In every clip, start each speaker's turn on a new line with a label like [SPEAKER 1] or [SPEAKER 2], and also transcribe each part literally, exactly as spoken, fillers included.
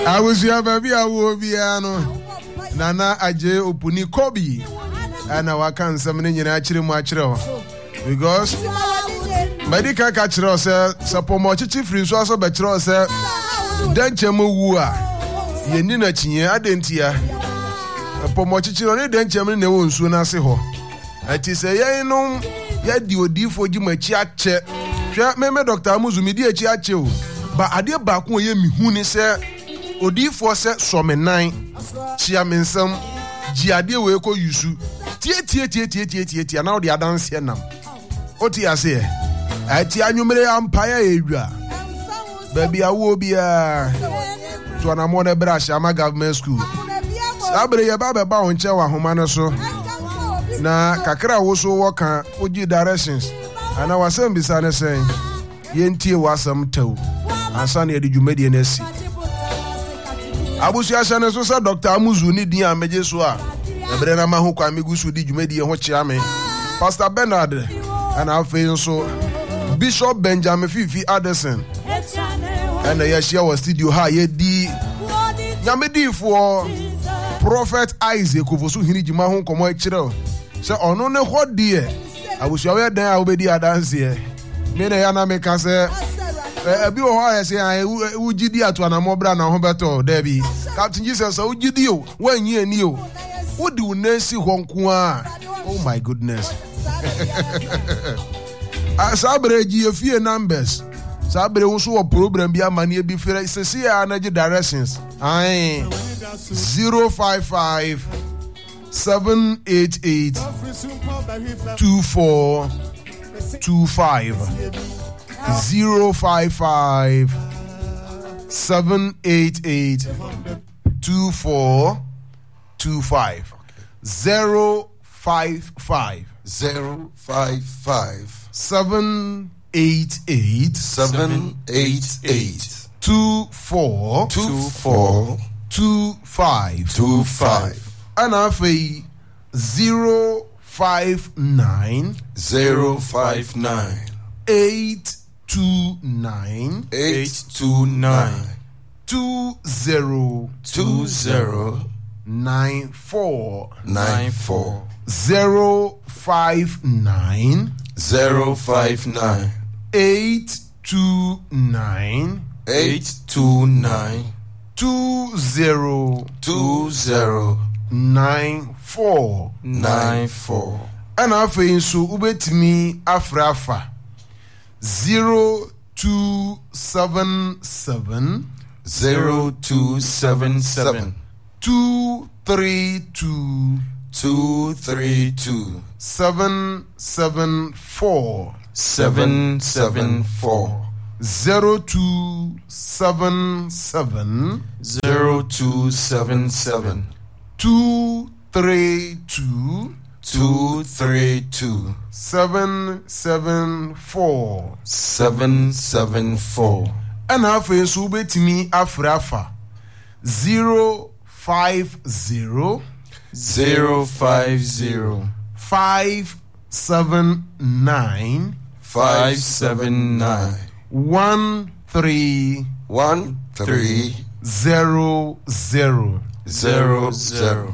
[SPEAKER 1] I was your baby, I will be Nana Aje Opuni Kobi. And I can't summon in actually much because medical catcher said, Sapomochi free also better said, Denchemu Wua. Yenina Chinya, I didn't hear. Pomochi on it, Denchamin, no one soon as a ho. It is a ya no, yet the odi for you, my chat. Remember Doctor Muzumi, dear Chiacho. But I dear Baku, ye me who say, Odi for set some nine, Chiamin some, Giadia Weko Yusu, Tia Tia Tia Tia Tia Tia Tia, now they are dancing now. Otia say, I tia numere empire area. Baby, I will be a to an amore brush, I'm a government school. Sabre ya baba ba onche wa homano so. Na kakra wo so woka oji directions. Ana wasem bisa ne sen. Yentie wasam taw. Ansa na yedi dwumadi na si. Abusu asa ne so sa Doctor Amuzu ni din ameje so a. Ebre na ma ho kwa megusu di dwumadi ho chia me. Pastor Bernard ana afei nso Bishop Benjamin Fifi Addison. And ya share wa studio ha ye di nyamedi fo Prophet Isaac Kofosu Hinijima ho komo e kire. Se ono ne hodie abusu we dan a obedi adanse e. Me na ya na me ka se ebi o ho ya se ugidi atu na mobra na ho beto da bi. Captain Jesus so ugidi o wanyi ani o. Wodi unesi ho nko a. Oh my goodness. Asabre ji efie numbers. Sabre wo so program bi amane bi fere sese ya na directions. Ai zero five five seven eight eight two four two five zero five five seven eight eight two four two five zero five five
[SPEAKER 2] zero five five
[SPEAKER 1] seven eight eight
[SPEAKER 2] seven eight eight
[SPEAKER 1] two four
[SPEAKER 2] two four
[SPEAKER 1] two five
[SPEAKER 2] two five
[SPEAKER 1] and afi zero five nine
[SPEAKER 2] zero five nine
[SPEAKER 1] eight two nine
[SPEAKER 2] eight two nine
[SPEAKER 1] two zero
[SPEAKER 2] two zero
[SPEAKER 1] nine four
[SPEAKER 2] nine four
[SPEAKER 1] zero five nine
[SPEAKER 2] zero five nine
[SPEAKER 1] eight two nine
[SPEAKER 2] eight two nine
[SPEAKER 1] two zero
[SPEAKER 2] two zero
[SPEAKER 1] nine four
[SPEAKER 2] nine four
[SPEAKER 1] and afi nso ubetimi afrafa zero two seven seven
[SPEAKER 2] zero two seven seven
[SPEAKER 1] two three two
[SPEAKER 2] two three two
[SPEAKER 1] seven seven four
[SPEAKER 2] seven seven four
[SPEAKER 1] zero two seven seven
[SPEAKER 2] zero two seven seven
[SPEAKER 1] two three two
[SPEAKER 2] two three two
[SPEAKER 1] seven seven four
[SPEAKER 2] seven seven four
[SPEAKER 1] and halfway so betimi afrafa zero five zero
[SPEAKER 2] zero five zero
[SPEAKER 1] five seven nine
[SPEAKER 2] five seven nine
[SPEAKER 1] one three
[SPEAKER 2] one three
[SPEAKER 1] zero zero
[SPEAKER 2] zero zero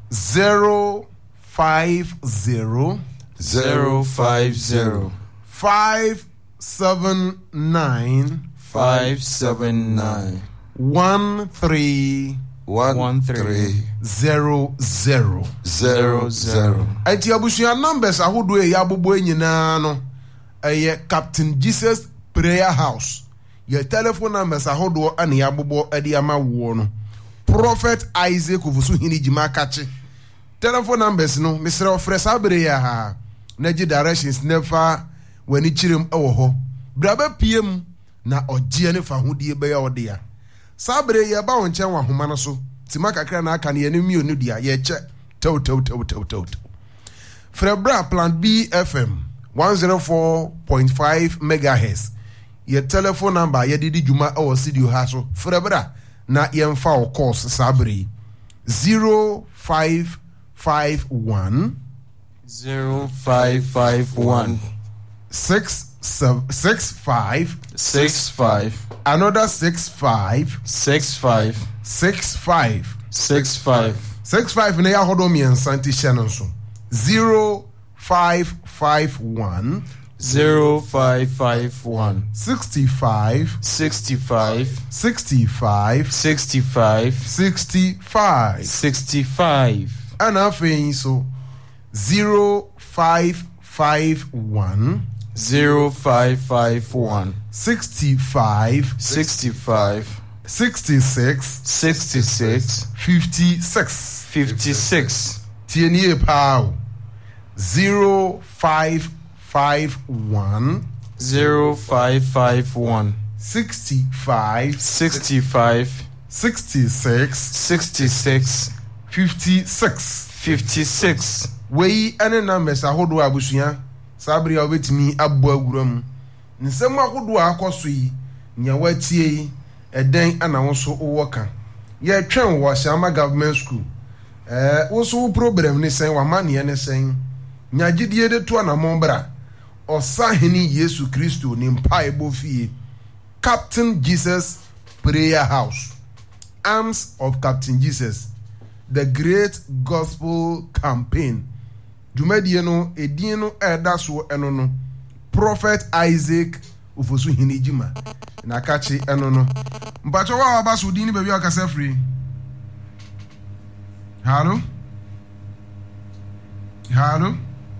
[SPEAKER 1] zero five zero
[SPEAKER 2] zero five zero
[SPEAKER 1] five seven nine
[SPEAKER 2] five seven nine
[SPEAKER 1] one three
[SPEAKER 2] one three
[SPEAKER 1] zero zero
[SPEAKER 2] zero zero.
[SPEAKER 1] Ati abusuya numbers ahodo e yabobo nyina no eye Captain Jesus Prayer House. Your telephone numbers ahodo ane yabobo ade ama wo no. Prophet Isaac Kofosu Hinijima kache. Telephone numbers no Mister Ofresa abere ya ha. Naji directions never when ichirem ewo ho. Brabe P M na ogie ne fa hodie be ya ode ya. Sabre ye ba wonchen wa homa no so. Tima kakra na aka ne ye mi onu dia ye che. Tew tew tew tew tew. Frebra Plant B F M one oh four point five megahertz. Your telephone number ye didi juma e studio ha so. Frebra na ye mfa o course sabre zero five five one
[SPEAKER 2] zero five five one
[SPEAKER 1] six seven, six five
[SPEAKER 2] six five
[SPEAKER 1] another six five
[SPEAKER 2] six five
[SPEAKER 1] six five
[SPEAKER 2] six five
[SPEAKER 1] six five na ya hodo mi ensanti channel so zero five five one
[SPEAKER 2] zero five five one
[SPEAKER 1] sixty five
[SPEAKER 2] sixty five
[SPEAKER 1] sixty five
[SPEAKER 2] sixty five
[SPEAKER 1] sixty five
[SPEAKER 2] sixty five
[SPEAKER 1] and afei so zero five five one
[SPEAKER 2] zero five five one
[SPEAKER 1] sixty five
[SPEAKER 2] sixty five
[SPEAKER 1] sixty six
[SPEAKER 2] sixty six
[SPEAKER 1] fifty six
[SPEAKER 2] fifty six
[SPEAKER 1] tienie pao zero five five one
[SPEAKER 2] zero five five one
[SPEAKER 1] sixty five
[SPEAKER 2] sixty five
[SPEAKER 1] sixty six
[SPEAKER 2] sixty six
[SPEAKER 1] fifty six
[SPEAKER 2] fifty six.
[SPEAKER 1] Wei ane numbers ahodo abusua sabri obetimi abo aguram nsem ahodo akoso yi nya watie yi eden ana wo so wo ka ye twen wo Shama government school eh wo so program ni sen wa mane ne sen nya gidie de to na monbra osaheni Yesu Kristo ni mpa ebo fie Captain Jesus Prayer House, Arms of Captain Jesus, the Great Gospel Campaign. Jumedie no edin no eda so eno no Prophet Isaac Ufosu Hinijima na kachi eno no mpacho wa abaso din be wi akasa free. Hello? Hello?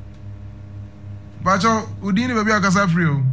[SPEAKER 1] Mpacho udin be wi akasa free o.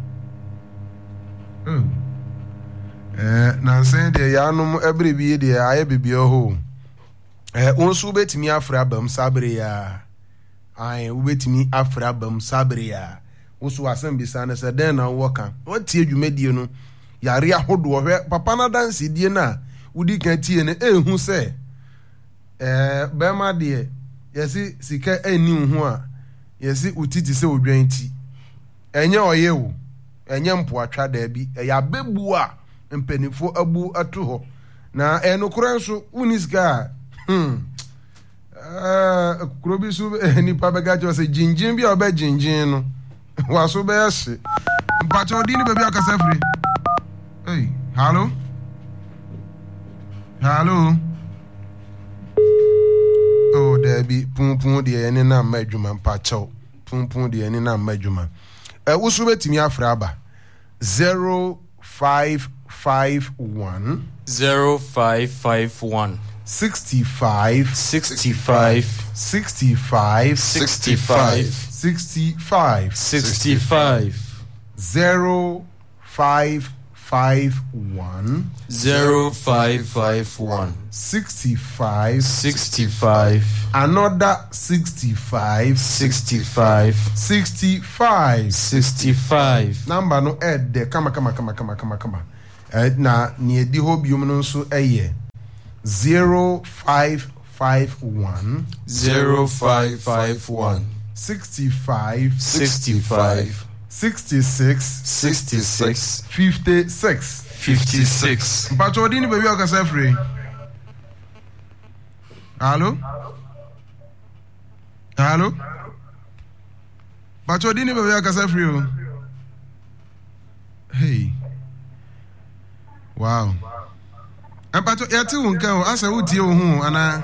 [SPEAKER 1] Oh. Eh na sen de yanum ebre bi de aye bibie ho. Eh onsu betimi afra bam sabre ya. Ai ubetimi afra bam sabre ya. Woso asem bisa na se den na woka. Wotie dwumadie no yare ahodo hwe papa na dance die na udi kan tie ne ehu se eh bema de yesi sika eni hu a yesi utiti se odwan ti. Enye oye wo. Enye mpo atwa da bi. Ya bebu a mpenifo abu ato ho. Na enokora nso uniska hmm eh kurobi su ni pa bega jo se jinjin bi oba jinjin no waso be yese mpacho odi ni baby akasa free. Hey, hello? Hello? Oh, there be pum pum de ene na madwuma mpacho. Pum pum de ene na madwuma. Eh wo so betimi afra aba zero five five one
[SPEAKER 2] zero five five one
[SPEAKER 1] sixty-five
[SPEAKER 2] sixty-five
[SPEAKER 1] sixty-five
[SPEAKER 2] sixty-five
[SPEAKER 1] sixty-five
[SPEAKER 2] sixty-five
[SPEAKER 1] zero five five one
[SPEAKER 2] zero five five one
[SPEAKER 1] sixty-five
[SPEAKER 2] sixty-five
[SPEAKER 1] another sixty-five
[SPEAKER 2] sixty-five
[SPEAKER 1] sixty-five
[SPEAKER 2] sixty-five.
[SPEAKER 1] Number no ed de kama kama kama kama kama kama eh na ni edi ho biom no so eye zero five five one
[SPEAKER 2] zero five five one
[SPEAKER 1] sixty-five
[SPEAKER 2] sixty-five
[SPEAKER 1] sixty-six
[SPEAKER 2] sixty-six
[SPEAKER 1] fifty-six
[SPEAKER 2] fifty-six.
[SPEAKER 1] But what didn't baby akasa free? Hello? Hello? But what didn't baby akasa free? Hey. Wow. And but ya ti won kan asa utie wo hu ana.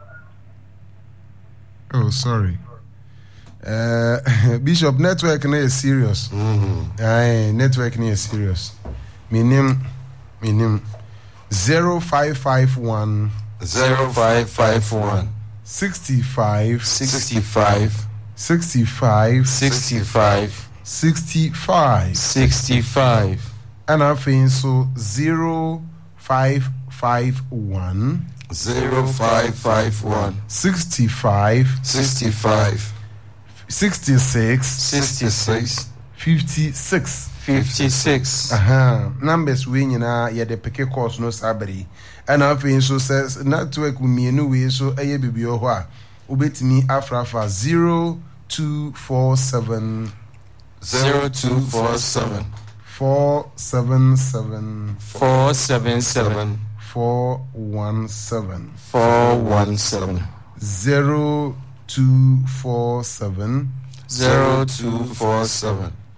[SPEAKER 1] Oh, sorry. Uh, Bishop network na is serious. Mhm. Aye, network na is serious. Minim minim zero five five one
[SPEAKER 2] zero five five one
[SPEAKER 1] sixty-five
[SPEAKER 2] sixty-five
[SPEAKER 1] sixty-five
[SPEAKER 2] sixty-five
[SPEAKER 1] sixty-five
[SPEAKER 2] sixty-five.
[SPEAKER 1] and afin so zero five five one
[SPEAKER 2] zero five five one
[SPEAKER 1] sixty-five
[SPEAKER 2] sixty-five
[SPEAKER 1] sixty-six
[SPEAKER 2] sixty-six
[SPEAKER 1] fifty-six
[SPEAKER 2] fifty-six.
[SPEAKER 1] Aha, numbers we nyina ye de pick course no sabri. And afin so says network we no we so eye bibio ho a obetimi afrafa zero two four seven
[SPEAKER 2] zero two four seven
[SPEAKER 1] four seven seven
[SPEAKER 2] four seven seven
[SPEAKER 1] four one seven
[SPEAKER 2] four one seven
[SPEAKER 1] zero two four seven
[SPEAKER 2] zero two four seven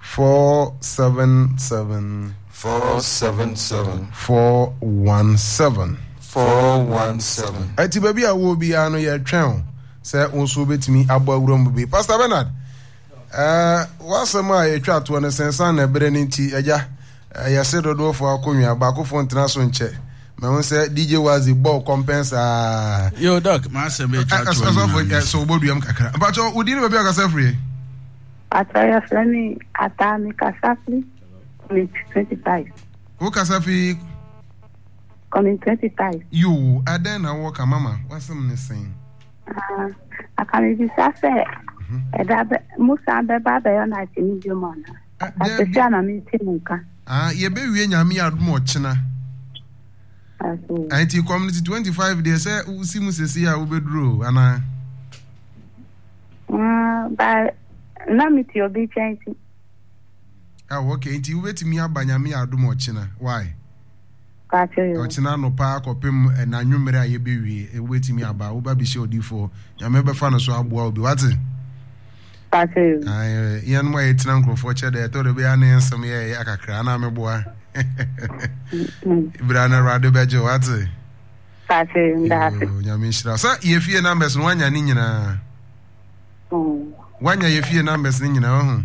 [SPEAKER 1] four seven seven
[SPEAKER 2] four seven seven
[SPEAKER 1] four one seven
[SPEAKER 2] four one seven.
[SPEAKER 1] Ati baby a wo bi ano ye twɛn sɛ unso betimi abo awuram bi. Pastor Bernard, eh wasema ye twa to ne sensan na bere ne nti agya ya se dodo fo akonwa ba ko fo ntena so nche me won say D J Wazi ball compensa
[SPEAKER 3] yo doc ma se me twa to
[SPEAKER 1] so so boduam kakra but odi ne baby akasa free
[SPEAKER 4] Ataya Flemi Atami Kasafli coming twenty-five.
[SPEAKER 1] Who kasafi
[SPEAKER 4] Coming twenty-five.
[SPEAKER 1] you aden na wo ka mama wasem ne sen
[SPEAKER 4] Ah, akami bisafe. Eda Musa be baba yo na tini jumona. Asese na mi tinka.
[SPEAKER 1] ah ye be wie nyame adom ochena
[SPEAKER 4] Aso.
[SPEAKER 1] anti community twenty-five dey say usi musesi a wo beduro ana
[SPEAKER 4] Ah, ba na mi ti obi chanti.
[SPEAKER 1] ah okay nti wo betimi abanyame adom ochena why
[SPEAKER 4] Ka yo.
[SPEAKER 1] ochena no pa akopem na nwumere a ye be wie e wo betimi aba wo ba bi she odifo nyame be fa no so aboa obi wate
[SPEAKER 4] Ka yo.
[SPEAKER 1] ai yan mo etina nkrofo che de to de be an ensem ye akakra na meboa ibrana rado beje wate
[SPEAKER 4] Ka yo ndase.
[SPEAKER 1] nyame shira sa ye fie numbers no wanya ni nyina
[SPEAKER 4] Mm.
[SPEAKER 1] wanya ye fie numbers ni nyina ho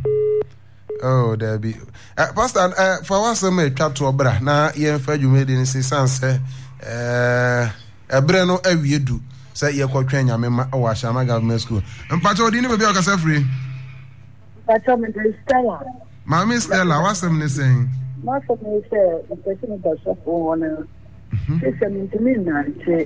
[SPEAKER 1] oh there be uh, pastor uh, for what some atwa to obra na ye mfa dwumedi ni sense eh ebre no awiedu say ye kwatwa nyame ma o Ashama Government School mpacho odi ni be o kasa free
[SPEAKER 5] Pacho me de Stella.
[SPEAKER 1] Mama Stella wasem ni sen
[SPEAKER 5] Most of me say the person that shop on one. She said me to me na che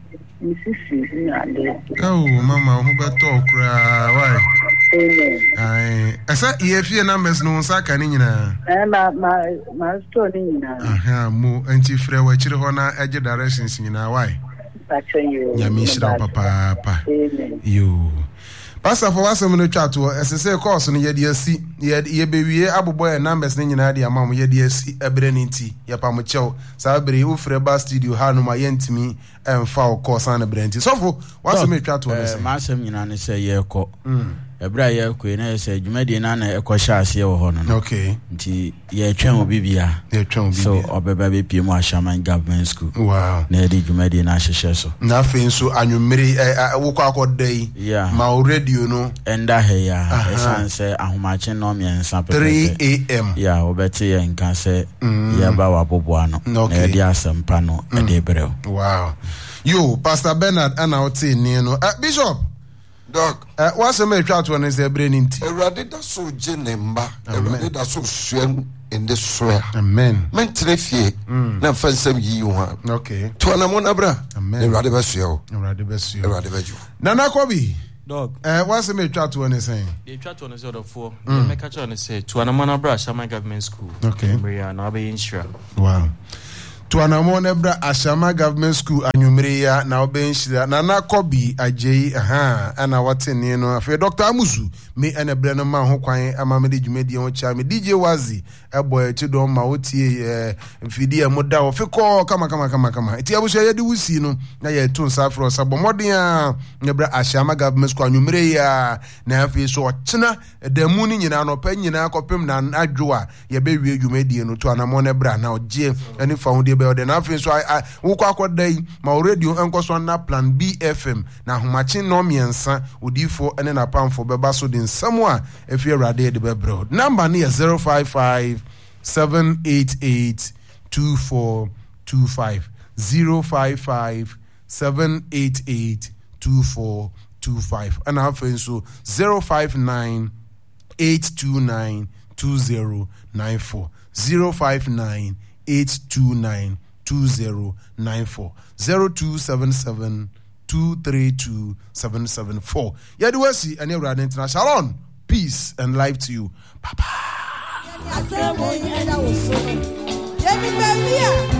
[SPEAKER 5] misisi na de.
[SPEAKER 1] oh mama who beto kra why
[SPEAKER 5] Amen.
[SPEAKER 1] ai asa ye fie numbers no nsa ka ni nyina
[SPEAKER 5] Eh ma ma ma store ni na.
[SPEAKER 1] aha mo anti frɛ wa chire ho na age directions nyina why
[SPEAKER 5] Pacho you.
[SPEAKER 1] nyame shira papa pa
[SPEAKER 5] Amen.
[SPEAKER 1] yo pastor for wasem no twa to esese course no ye de asi ye bewie abobo e numbers ni nyina de amam ye de asi ebre ni nti ye pam chew sa bere wo frɛ ba studio ha no ma ye ntimi emfa o course an ebre nti so for wasem twa to no se
[SPEAKER 3] ma sem nyina ne se ye kɔ ebra ye kɔ na se dwumadi na na ekɔ hya ase wo ho no
[SPEAKER 1] okay
[SPEAKER 3] nti ye twɛn obi bia
[SPEAKER 1] ye twɛn obi
[SPEAKER 3] so obeba be pie mu Ashama Government School
[SPEAKER 1] wow
[SPEAKER 3] na edi dwumadi na hyehyɛ so
[SPEAKER 1] na afei nso anwummere wo kɔ akɔda
[SPEAKER 3] yeah
[SPEAKER 1] ma o radio no
[SPEAKER 3] enda he ya esan se ahomache no miensa pepe
[SPEAKER 1] three a.m.
[SPEAKER 3] yeah obete ye nka se ye ba wa boboa no na
[SPEAKER 1] Okay.
[SPEAKER 3] edi asempa no edi breo
[SPEAKER 1] wow yo Pastor Bernard ana oti ni no uh, Bishop
[SPEAKER 2] Doc,
[SPEAKER 1] uh, what's the matter to one is the brain in tea
[SPEAKER 2] Erade da so jenemba, Erade da so suen in the swear.
[SPEAKER 1] amen
[SPEAKER 2] Men trefie, na fansem yi ho.
[SPEAKER 1] okay
[SPEAKER 2] To na mo na bra.
[SPEAKER 1] Amen.
[SPEAKER 2] Erade ba suo.
[SPEAKER 1] already best you
[SPEAKER 2] Erade ba ju.
[SPEAKER 1] Nana Kobi
[SPEAKER 6] Dog,
[SPEAKER 1] uh, what's the matter to one is saying
[SPEAKER 6] they try to understand the four. They make a try to say to Anamana Bra Ashama Government School.
[SPEAKER 1] Okay.
[SPEAKER 6] Maria, now be insure.
[SPEAKER 1] wow to anamo nebra Ashama Government School anwummere ya na obenhyira Nana Kobi ajei aha ana watene no afi Doctor Amuzu me ene bre no ma ho kwan ama me de dwumadi ho cha me D J Wazi ebo e chi do ma wotie eh mfidi e moda wo fikọ kama kama kama kama eti abuso ye de wusi no na ye to nsa afro sabo modern a nebra Ashama Government School anwummere ya na afi so ochena da mu ni nyina no pa nyina kopem na adwo a ye be wie dwumadi no to anamo nebra na oje ani fa ho de be na afi so wo kwa akọdai ma radio enko so na plan B F M na homachi no miensa odifo ene na pamfo beba so de nsamo a efi Awurade de bebro number ne zero five five seven eight eight two four two five zero five five seven eight eight two four two five and afi so zero five nine eight two nine two zero nine four zero five nine eight two nine two zero nine four zero two seven seven two three two seven seven four. Yadiwasi and Awurade International. Shalom, peace and life to you. Bye bye.